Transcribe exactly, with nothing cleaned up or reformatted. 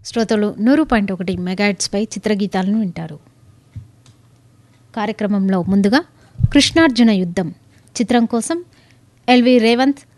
శ్రోతలు నూరు పాయింట్ ఒకటి మెగాహెర్ట్జ్పై చిత్రగీతాలను వింటారు. కార్యక్రమంలో ముందుగా కృష్ణార్జున యుద్ధం చిత్రం కోసం ఎల్వి రేవంత్